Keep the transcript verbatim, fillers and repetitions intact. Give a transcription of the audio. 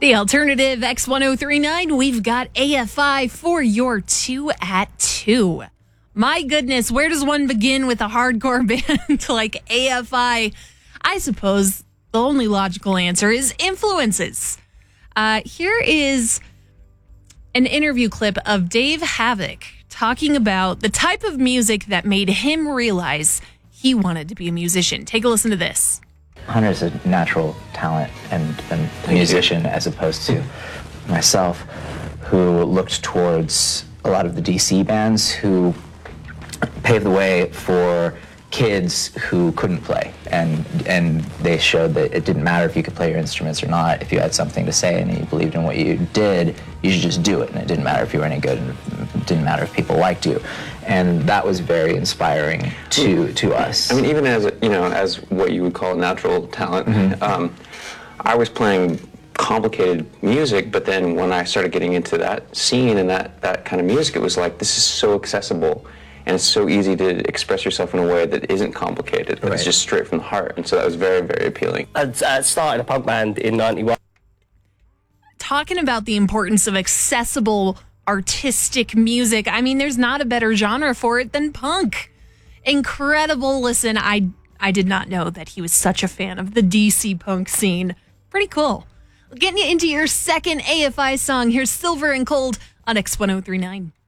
The alternative X ten thirty-nine, we've got A F I for your two at two. My goodness, where does one begin with a hardcore band like A F I? I suppose the only logical answer is influences. Uh, here is an interview clip of Dave Havoc talking about the type of music that made him realize he wanted to be a musician. Take a listen to this. Hunter's a natural talent and, and a musician as opposed to myself, who looked towards a lot of the D C bands who paved the way for kids who couldn't play, and and they showed that it didn't matter if you could play your instruments or not. If you had something to say and you believed in what you did, you should just do it, and it didn't matter if you were any good, and it didn't matter if people liked you. And that was very inspiring to to us. I mean, even as you know, as what you would call natural talent, mm-hmm. um, I was playing complicated music, but then when I started getting into that scene and that that kind of music, it was like, this is so accessible. And it's so easy to express yourself in a way that isn't complicated. Right. It's just straight from the heart. And so that was very, very appealing. I uh, started a punk band in ninety-one. Talking about the importance of accessible artistic music. I mean, there's not a better genre for it than punk. Incredible. Listen, I, I did not know that he was such a fan of the D C punk scene. Pretty cool. Getting you into your second A F I song. Here's Silver and Cold on X ten thirty-nine.